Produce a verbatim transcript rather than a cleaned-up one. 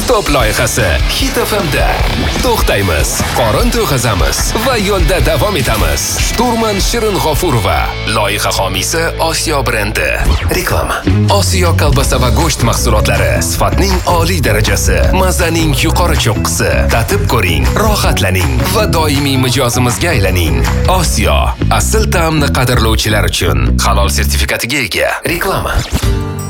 Top loyihasi Hit F M da. To'xtaymiz, qorin to'yg'azamiz va yo'lda davom etamiz. Shturman Shirin G'ofurova, loyiha homiysi Osiyo brendi. Reklama. Osiyo kolbasa va go'sht mahsulotlari sifatning oliy darajasi, mazaning yuqori cho'qqisi. Tatib ko'ring, rohatlaning va doimiy mijozimizga aylaning. Osiyo asl ta'mni qadrlovchilar uchun halol sertifikatiga ega. Reklama.